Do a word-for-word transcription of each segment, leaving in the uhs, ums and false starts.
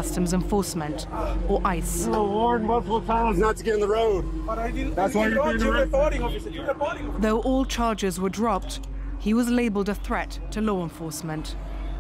Customs Enforcement, or ICE. You were warned multiple times not to get in the road. But I didn't. That's why you're being reporting officer. You're reporting officer. Though all charges were dropped, he was labelled a threat to law enforcement.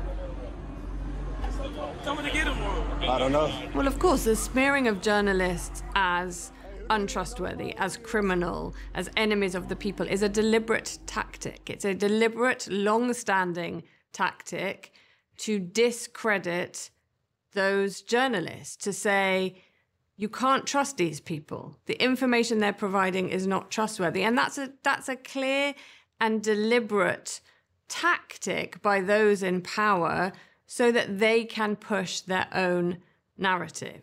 Somebody get him. I don't know. Well, of course, the smearing of journalists as untrustworthy, as criminal, as enemies of the people is a deliberate tactic. It's a deliberate, long-standing tactic to discredit those journalists, to say, you can't trust these people. The information they're providing is not trustworthy. And that's a, that's a clear and deliberate tactic by those in power so that they can push their own narrative.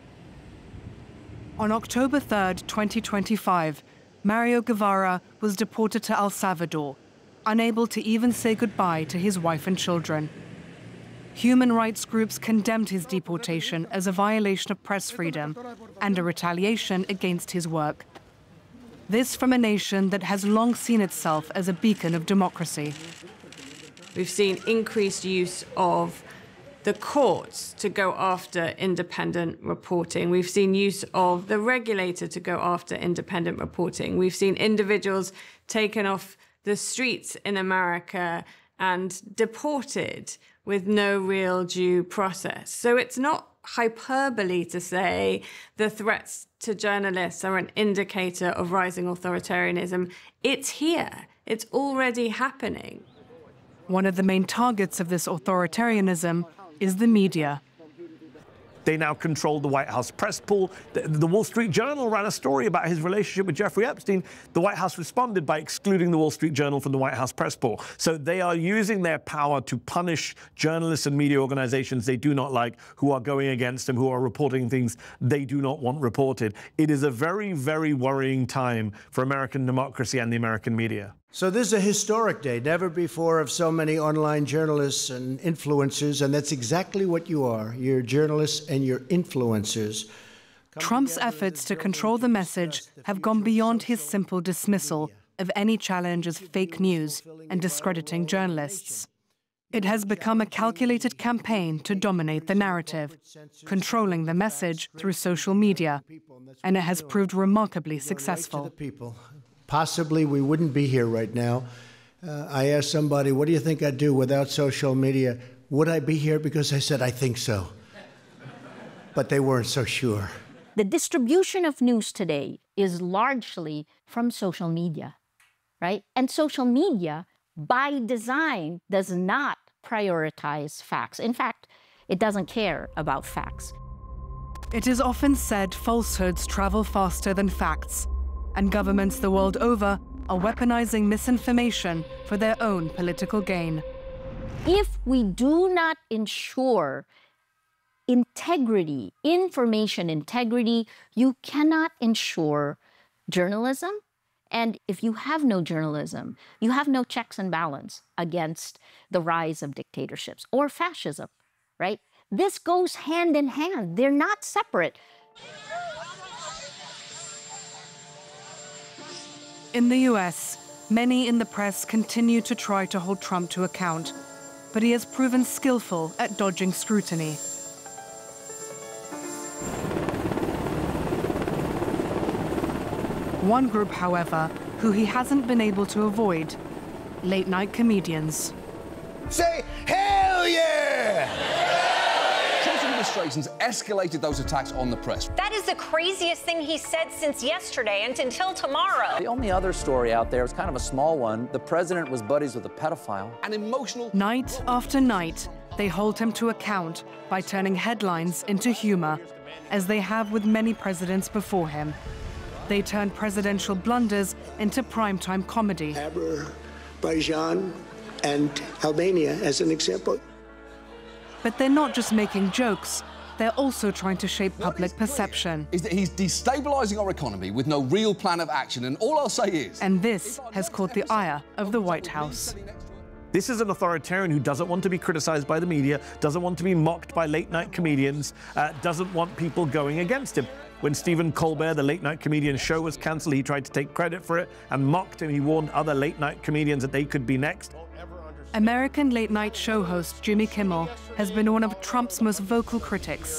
On October third, twenty twenty-five, Mario Guevara was deported to El Salvador, unable to even say goodbye to his wife and children. Human rights groups condemned his deportation as a violation of press freedom and a retaliation against his work. This from a nation that has long seen itself as a beacon of democracy. We've seen increased use of the courts to go after independent reporting. We've seen use of the regulator to go after independent reporting. We've seen individuals taken off the streets in America and deported with no real due process. So it's not hyperbole to say the threats to journalists are an indicator of rising authoritarianism. It's here. It's already happening. One of the main targets of this authoritarianism is the media. They now control the White House press pool. The, the Wall Street Journal ran a story about his relationship with Jeffrey Epstein. The White House responded by excluding the Wall Street Journal from the White House press pool. So they are using their power to punish journalists and media organizations they do not like, who are going against them, who are reporting things they do not want reported. It is a very, very worrying time for American democracy and the American media. So this is a historic day, never before of so many online journalists and influencers, and that's exactly what you are. You're journalists and you're influencers. Trump's efforts to control the message have gone beyond his simple dismissal of any challenge as fake news and discrediting journalists. It has become a calculated campaign to dominate the narrative, controlling the message through social media, and it has proved remarkably successful. Possibly we wouldn't be here right now. Uh, I asked somebody, what do you think I'd do without social media? Would I be here? Because I said, I think so. But they weren't so sure. The distribution of news today is largely from social media, right? And social media, by design, does not prioritize facts. In fact, it doesn't care about facts. It is often said falsehoods travel faster than facts, and governments the world over are weaponizing misinformation for their own political gain. If we do not ensure integrity, information integrity, you cannot ensure journalism. And if you have no journalism, you have no checks and balance against the rise of dictatorships or fascism, right? This goes hand in hand. They're not separate. In the U S, many in the press continue to try to hold Trump to account, but he has proven skillful at dodging scrutiny. One group, however, who he hasn't been able to avoid, late-night comedians. Say, hell yeah! Trump's administration's escalated those attacks on the press. That is the craziest thing he said since yesterday and until tomorrow. The only other story out there is kind of a small one. The president was buddies with a pedophile. An emotional... Night after night, they hold him to account by turning headlines into humor, as they have with many presidents before him. They turn presidential blunders into primetime comedy. Azerbaijan and Albania as an example. But they're not just making jokes, they're also trying to shape public perception. Is that he's destabilizing our economy with no real plan of action, and all I'll say is... And this has caught the ire of the White House. This is an authoritarian who doesn't want to be criticized by the media, doesn't want to be mocked by late-night comedians, uh, doesn't want people going against him. When Stephen Colbert, the late-night comedian show, was cancelled, he tried to take credit for it and mocked him. He warned other late-night comedians that they could be next. American late-night show host Jimmy Kimmel has been one of Trump's most vocal critics.